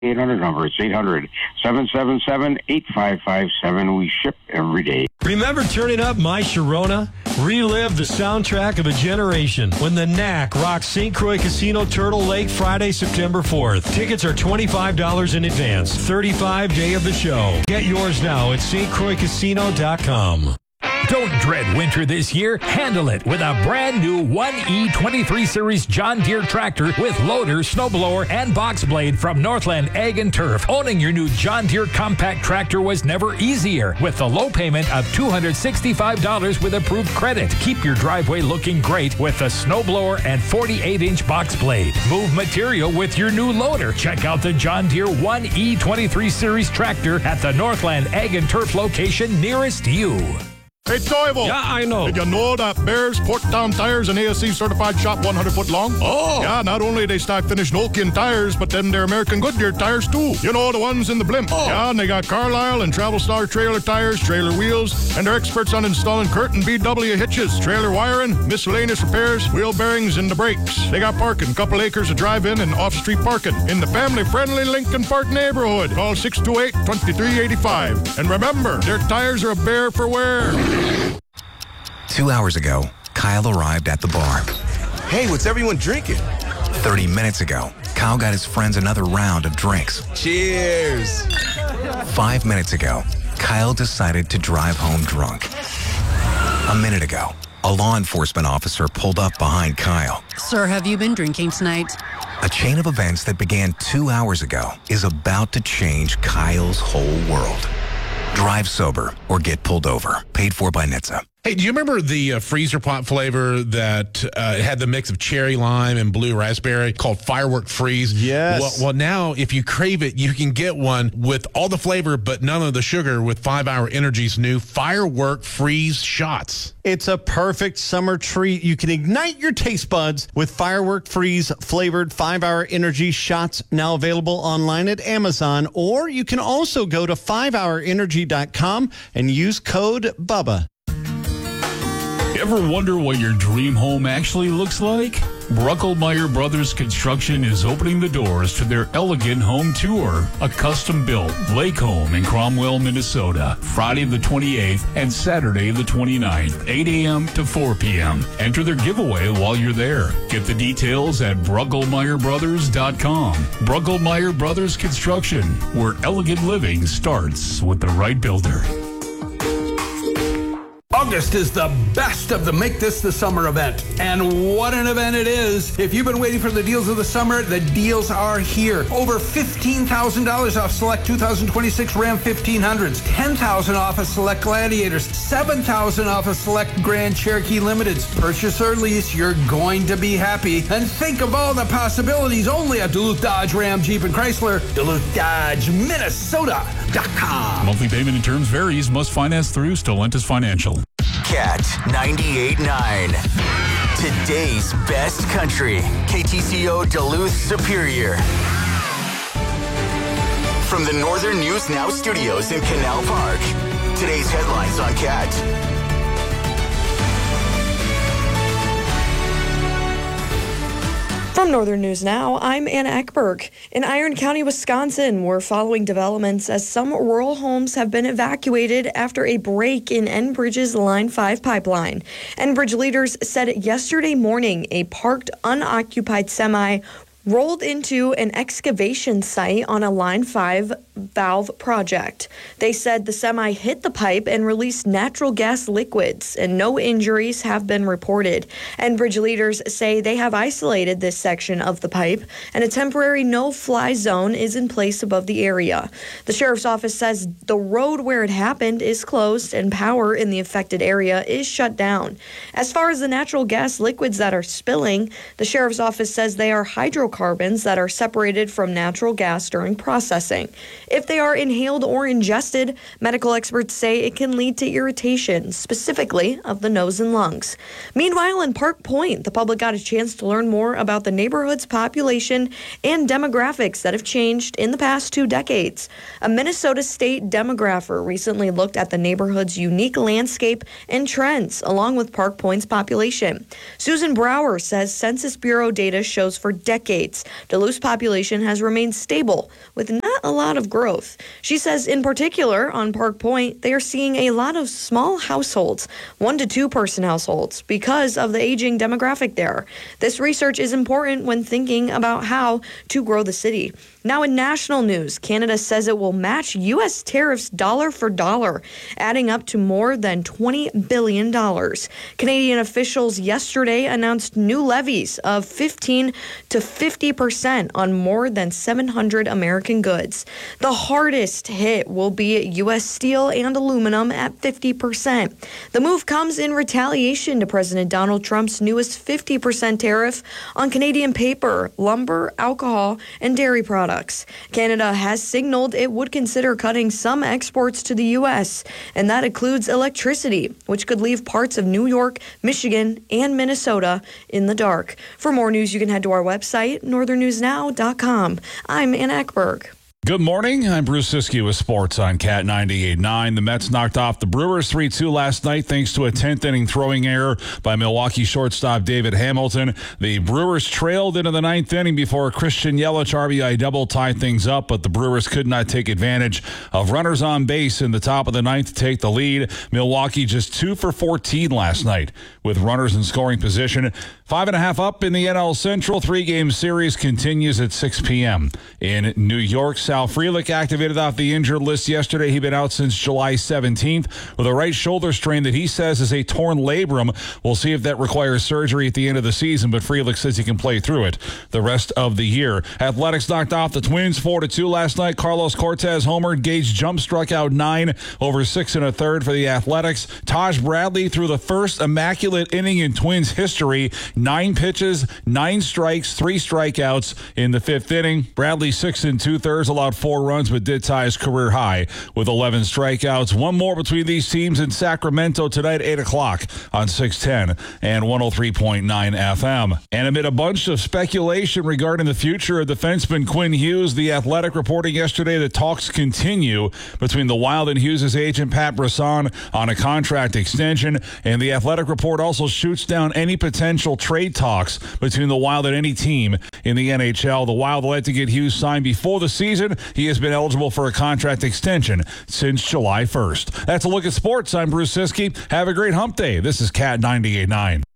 800 number. It's 800-777-8557. We ship every day. Remember turning up My Sharona? Relive the soundtrack of a generation when the Knack rocks St. Croix Casino Turtle Lake Friday, September 4th. Tickets are $25 in advance. 35 day of the show. Get yours now at stcroixcasino.com. Don't dread winter this year. Handle it with a brand new 1E23 Series John Deere tractor with loader, snowblower, and box blade from Northland Ag and Turf. Owning your new John Deere compact tractor was never easier with the low payment of $265 with approved credit. Keep your driveway looking great with the snowblower and 48-inch box blade. Move material with your new loader. Check out the John Deere 1E23 Series tractor at the Northland Ag and Turf location nearest you. Hey, Toivo. Yeah, I know. Did you know that Bears Porttown Tires and ASC certified shop 100 foot long? Oh. Yeah, not only they stock finished Nokian tires, but then they're American Goodyear tires too. You know, the ones in the blimp. Oh. Yeah, and they got Carlisle and Travel Star trailer tires, trailer wheels, and they're experts on installing Curtin BW hitches, trailer wiring, miscellaneous repairs, wheel bearings, and the brakes. They got parking, couple acres of drive-in and off-street parking in the family-friendly Lincoln Park neighborhood. Call 628-2385. And remember, their tires are a bear for wear. 2 hours ago, Kyle arrived at the bar. Hey, what's everyone drinking? 30 minutes ago, Kyle got his friends another round of drinks. Cheers. 5 minutes ago, Kyle decided to drive home drunk. A minute ago, a law enforcement officer pulled up behind Kyle. Sir, have you been drinking tonight? A chain of events that began 2 hours ago is about to change Kyle's whole world. Drive sober or get pulled over. Paid for by NHTSA. Hey, do you remember the freezer pot flavor that had the mix of cherry lime and blue raspberry called Firework Freeze? Yes. Well, now if you crave it, you can get one with all the flavor but none of the sugar with 5 Hour Energy's new Firework Freeze shots. It's a perfect summer treat. You can ignite your taste buds with Firework Freeze flavored 5 Hour Energy shots, now available online at Amazon, or you can also go to 5hourenergy.com and use code BUBBA. Ever wonder what your dream home actually looks like? Bruckelmeyer Brothers Construction is opening the doors to their Elegant Home Tour, a custom-built lake home in Cromwell, Minnesota, Friday the 28th and Saturday the 29th, 8 a.m. to 4 p.m. Enter their giveaway while you're there. Get the details at BruckelmeyerBrothers.com. Bruckelmeyer Brothers Construction, where elegant living starts with the right builder. August is the best of the Make This the Summer event. And what an event it is. If you've been waiting for the deals of the summer, the deals are here. Over $15,000 off select 2026 Ram 1500s, $10,000 off of select Gladiators, $7,000 off of select Grand Cherokee Limiteds. Purchase or lease, you're going to be happy. And think of all the possibilities only at Duluth Dodge Ram Jeep and Chrysler. DuluthDodgeMinnesota.com. Monthly payment and terms varies. Must finance through Stellantis Financial. Cat 98.9. Today's best country. KTCO Duluth Superior. From the Northern News Now studios in Canal Park. Today's headlines on Cat. From Northern News Now, I'm Anna Eckberg. In Iron County, Wisconsin, we're following developments as some rural homes have been evacuated after a break in Enbridge's Line 5 pipeline. Enbridge leaders said yesterday morning a parked, unoccupied semi rolled into an excavation site on a Line 5 valve project. They said the semi hit the pipe and released natural gas liquids, and no injuries have been reported. Enbridge leaders say they have isolated this section of the pipe, and a temporary no-fly zone is in place above the area. The sheriff's office says the road where it happened is closed and power in the affected area is shut down. As far as the natural gas liquids that are spilling, the sheriff's office says they are hydrocarbons that are separated from natural gas during processing. If they are inhaled or ingested, medical experts say it can lead to irritation, specifically of the nose and lungs. Meanwhile, in Park Point, the public got a chance to learn more about the neighborhood's population and demographics that have changed in the past 2 decades. A Minnesota state demographer recently looked at the neighborhood's unique landscape and trends, along with Park Point's population. Susan Brower says Census Bureau data shows for decades decades. Duluth's population has remained stable with not a lot of growth. She says in particular on Park Point, they are seeing a lot of small households, 1 to 2 person households, because of the aging demographic there. This research is important when thinking about how to grow the city. Now in national news, Canada says it will match U.S. tariffs dollar for dollar, adding up to more than $20 billion. Canadian officials yesterday announced new levies of 15 to 50% on more than 700 American goods. The hardest hit will be U.S. steel and aluminum at 50%. The move comes in retaliation to President Donald Trump's newest 50% tariff on Canadian paper, lumber, alcohol, and dairy products. Canada has signaled it would consider cutting some exports to the U.S., and that includes electricity, which could leave parts of New York, Michigan, and Minnesota in the dark. For more news, you can head to our website, northernnewsnow.com. I'm Anna Ekberg. Good morning. I'm Bruce Siskey with sports on Cat 98.9. The Mets knocked off the Brewers 3-2 last night thanks to a 10th inning throwing error by Milwaukee shortstop David Hamilton. The Brewers trailed into the 9th inning before a Christian Yelich RBI double tied things up, but the Brewers could not take advantage of runners on base in the top of the 9th to take the lead. Milwaukee just 2 for 14 last night with runners in scoring position. 5.5 up in the NL Central. 3-game series continues at 6 p.m. In New York. Sal Frelick activated off the injured list yesterday. He'd been out since July 17th with a right shoulder strain that he says is a torn labrum. We'll see if that requires surgery at the end of the season, but Frelick says he can play through it the rest of the year. Athletics knocked off the Twins 4-2 last night. Carlos Cortez homered. Gage Jump struck out 9 over 6 1/3 for the Athletics. Taj Bradley threw the first immaculate inning in Twins history. 9 pitches, 9 strikes, 3 strikeouts in the 5th inning. Bradley 6 2/3, allowed 4 runs, but did tie his career high with 11 strikeouts. One more between these teams in Sacramento tonight, 8 o'clock on 610 and 103.9 FM. And amid a bunch of speculation regarding the future of defenseman Quinn Hughes, the Athletic reporting yesterday that talks continue between the Wild and Hughes' agent Pat Brisson on a contract extension. And the Athletic report also shoots down any potential trade talks between the Wild and any team in the NHL. The Wild would like to get Hughes signed before the season. He has been eligible for a contract extension since July 1st. That's a look at sports. I'm Bruce Siskey. Have a great hump day. This is Cat 98.9.